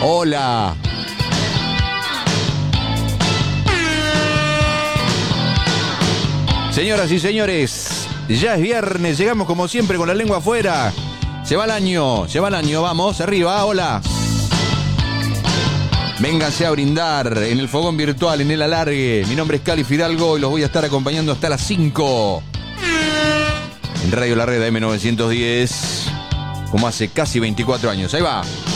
Hola. Señoras y señores, ya es viernes, llegamos como siempre con la lengua afuera. Se va el año, vamos, arriba, hola. Vénganse a brindar en el fogón virtual, en el alargue. Mi nombre es Cali Fidalgo y los voy a estar acompañando hasta las 5. En Radio La Red AM910, como hace casi 24 años. Ahí va.